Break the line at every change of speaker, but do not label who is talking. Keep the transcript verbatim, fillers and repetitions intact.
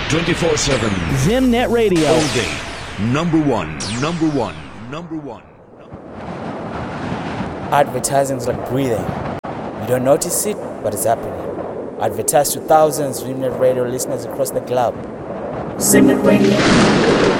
twenty-four seven.
Zimnet Radio.
All day. Number one. Number one. Number one.
Advertising is like breathing. You don't notice it, but it's happening. Advertise to thousands of Zimnet Radio listeners across the globe.
Zimnet Radio.